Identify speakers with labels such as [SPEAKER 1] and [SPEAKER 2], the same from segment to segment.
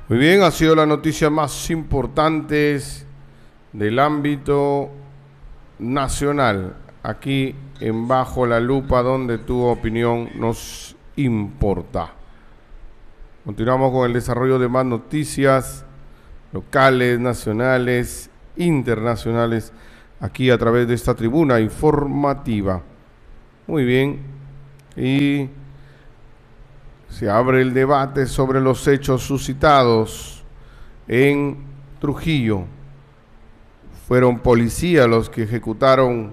[SPEAKER 1] Muy bien, ha sido la noticia más importante del ámbito nacional, aquí en Bajo la Lupa, donde tu opinión nos importa. Continuamos con el desarrollo de más noticias locales, nacionales, internacionales, aquí a través de esta tribuna informativa. Muy bien, y se abre el debate sobre los hechos suscitados en Trujillo. Fueron policías los que ejecutaron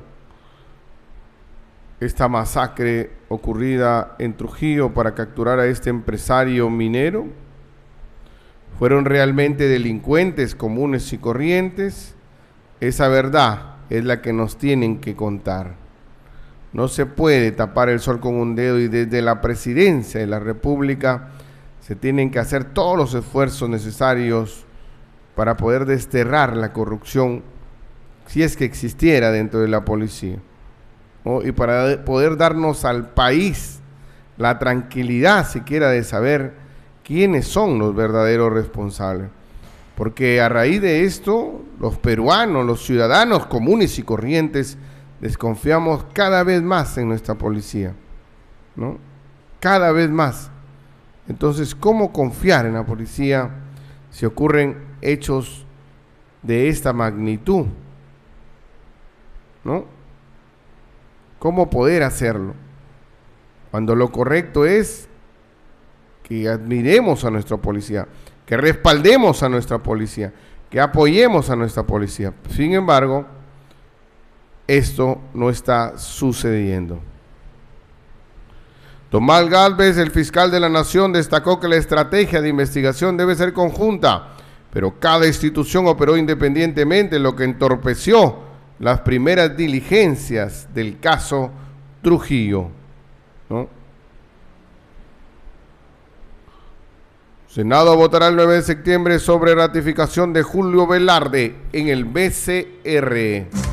[SPEAKER 1] esta masacre ocurrida en Trujillo para capturar a este empresario minero. ¿Fueron realmente delincuentes comunes y corrientes? Esa verdad es la que nos tienen que contar. No se puede tapar el sol con un dedo, y desde la presidencia de la República se tienen que hacer todos los esfuerzos necesarios para poder desterrar la corrupción, si es que existiera dentro de la policía, ¿no? Y para poder darnos al país la tranquilidad siquiera de saber quiénes son los verdaderos responsables. Porque a raíz de esto, los peruanos, los ciudadanos comunes y corrientes, desconfiamos cada vez más en nuestra policía, ¿no? Cada vez más. Entonces, ¿cómo confiar en la policía si ocurren hechos de esta magnitud, ¿no? ¿Cómo poder hacerlo? Cuando lo correcto es que admiremos a nuestra policía, que respaldemos a nuestra policía, que apoyemos a nuestra policía. Sin embargo, esto no está sucediendo. Tomás Gálvez, el fiscal de la Nación, destacó que la estrategia de investigación debe ser conjunta, pero cada institución operó independientemente, lo que entorpeció las primeras diligencias del caso Trujillo, ¿no? Senado votará el 9 de septiembre sobre ratificación de Julio Velarde en el BCR.